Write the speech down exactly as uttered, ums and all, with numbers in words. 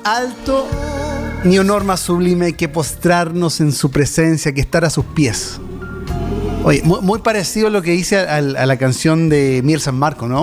alto ni honor más sublime que postrarnos en su presencia, que estar a sus pies. Oye, muy, muy parecido a lo que dice a, a la canción de Mier San Marco, ¿no?